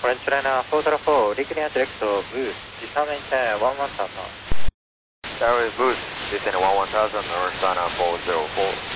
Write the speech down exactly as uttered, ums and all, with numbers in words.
Orange Liner four zero four, declare direct to Boost, descend maintain one one thousand. Tower Boost, descend one one thousand, Orange Liner four zero four.